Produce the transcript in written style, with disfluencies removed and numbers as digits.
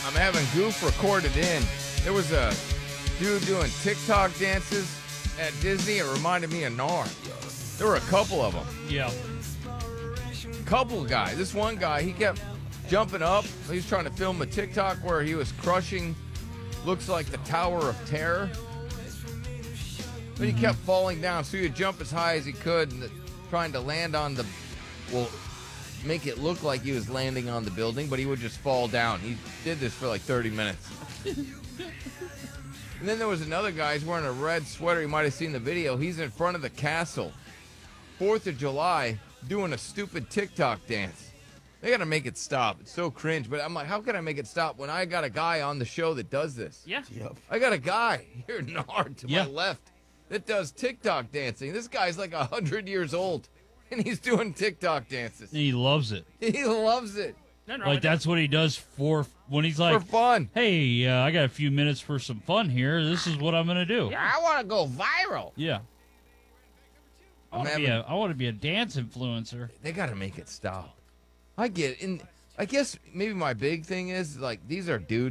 I'm having Goof recorded in. There was a dude doing TikTok dances at Disney. It reminded me of Nar. There were a couple of them. Yeah. Couple guys. This one guy, he kept jumping up. He was trying to film a TikTok where he was crushing, looks like the Tower of Terror. But he kept falling down, so he'd jump as high as he could and trying to land on the, well, make it look like he was landing on the building, but he would just fall down. He did this for like 30 minutes. And then there was another guy, he's wearing a red sweater. You might have seen the video. He's in front of the castle, 4th of July, doing a stupid TikTok dance. They got to make it stop. It's so cringe. But I'm like, how can I make it stop when I got a guy on the show that does this? Yeah. Yep. I got a guy here, Nard, to Yeah. my left, that does TikTok dancing. This guy's like 100 years old, and he's doing TikTok dances. He loves it. He loves it. Nothing wrong Like with that. that's what he does for when he's like, For fun. "Hey, I got a few minutes for some fun here. This is what I'm gonna do." Yeah. I want to go viral. Yeah. I want to be a dance influencer. They got to make it stop. I get it. And I guess maybe my big thing is, like, these are dudes